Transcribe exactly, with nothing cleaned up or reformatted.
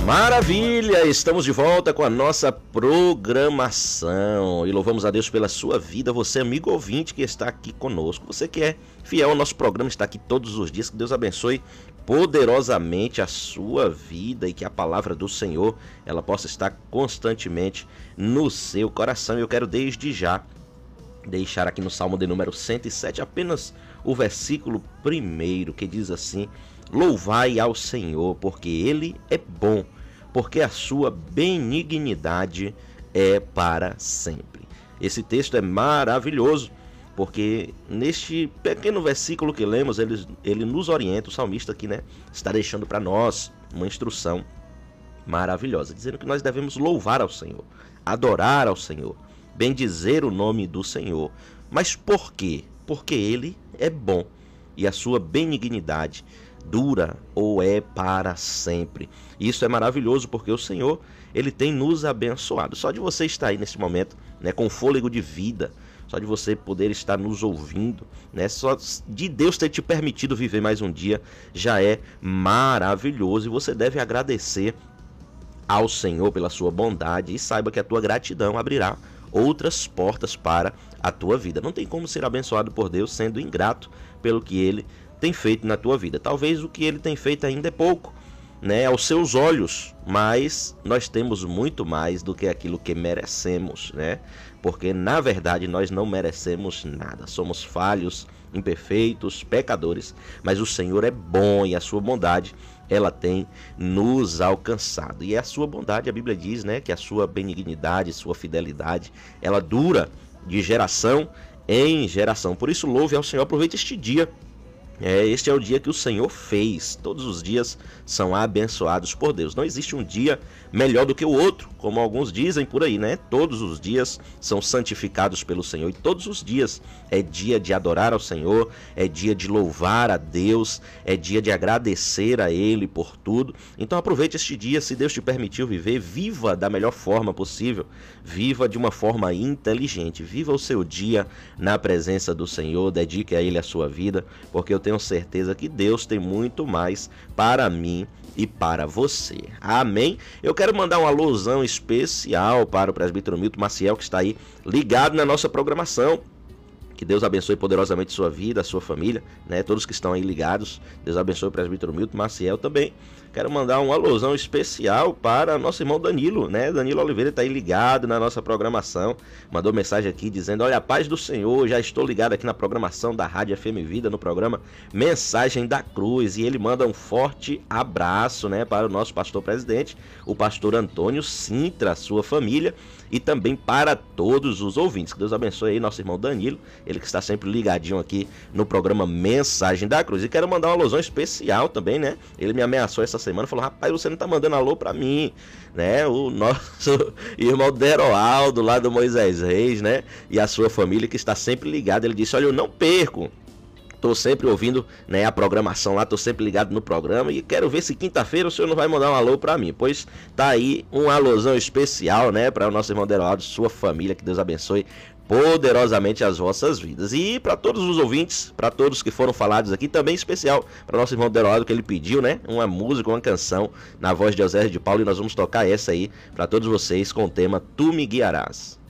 Maravilha! Estamos de volta com a nossa programação e louvamos a Deus pela sua vida, você amigo ouvinte que está aqui conosco, você que é fiel ao nosso programa, está aqui todos os dias, que Deus abençoe poderosamente a sua vida e que a palavra do Senhor ela possa estar constantemente no seu coração. Eu quero desde já deixar aqui no Salmo de número cento e sete apenas o versículo primeiro que diz assim: louvai ao Senhor, porque Ele é bom, porque a sua benignidade é para sempre. Esse texto é maravilhoso, porque neste pequeno versículo que lemos, ele, ele nos orienta, o salmista aqui, né, está deixando para nós uma instrução maravilhosa, dizendo que nós devemos louvar ao Senhor, adorar ao Senhor, bendizer o nome do Senhor. Mas por quê? Porque Ele é bom e a sua benignidade dura ou é para sempre. Isso é maravilhoso porque o Senhor, Ele tem nos abençoado. Só de você estar aí nesse momento, né, com fôlego de vida, só de você poder estar nos ouvindo, né, só de Deus ter te permitido viver mais um dia, já é maravilhoso. E você deve agradecer ao Senhor pela sua bondade e saiba que a tua gratidão abrirá outras portas para a tua vida. Não tem como ser abençoado por Deus sendo ingrato pelo que Ele tem feito na tua vida. Talvez o que Ele tem feito ainda é pouco, né, aos seus olhos, mas nós temos muito mais do que aquilo que merecemos, né? Porque na verdade nós não merecemos nada, somos falhos, imperfeitos, pecadores, mas o Senhor é bom e a sua bondade ela tem nos alcançado. E a sua bondade, a Bíblia diz, né, que a sua benignidade, sua fidelidade, ela dura de geração em geração. Por isso louve ao Senhor, aproveite este dia. É, este é o dia que o Senhor fez. Todos os dias são abençoados por Deus. Não existe um dia melhor do que o outro, como alguns dizem por aí, né? Todos os dias são santificados pelo Senhor e todos os dias é dia de adorar ao Senhor, é dia de louvar a Deus, é dia de agradecer a Ele por tudo. Então aproveite este dia, se Deus te permitiu viver, viva da melhor forma possível, viva de uma forma inteligente, viva o seu dia na presença do Senhor, dedique a Ele a sua vida, porque eu tenho certeza que Deus tem muito mais para mim e para você. Amém? Eu quero mandar um alôzão especial para o presbítero Milton Maciel, que está aí ligado na nossa programação. Que Deus abençoe poderosamente sua vida, a sua família, né? Todos que estão aí ligados. Deus abençoe o presbítero Milton Maciel também. Quero mandar um alôzão especial para nosso irmão Danilo, né? Danilo Oliveira está aí ligado na nossa programação. Mandou mensagem aqui dizendo: olha, a paz do Senhor, já estou ligado aqui na programação da Rádio F M Vida, no programa Mensagem da Cruz. E ele manda um forte abraço, né, para o nosso pastor presidente, o pastor Antônio Sintra, sua família, e também para todos os ouvintes. Que Deus abençoe aí nosso irmão Danilo, ele que está sempre ligadinho aqui no programa Mensagem da Cruz. E quero mandar uma alusão especial também, né? Ele me ameaçou essa semana, falou: rapaz, você não tá mandando alô pra mim, né? O nosso irmão Deroaldo lá do Moisés Reis, né? E a sua família que está sempre ligada. Ele disse: olha, eu não perco, tô sempre ouvindo, né, a programação lá, tô sempre ligado no programa e quero ver se quinta-feira o senhor não vai mandar um alô pra mim. Pois tá aí um alôzão especial, né, para o nosso irmão Deroaldo, sua família, que Deus abençoe poderosamente as vossas vidas. E para todos os ouvintes, para todos que foram falados aqui, também especial para nosso irmão Deroaldo, que ele pediu, né, uma música, uma canção na voz de Eusébio de Paulo, e nós vamos tocar essa aí para todos vocês com o tema Tu Me Guiarás.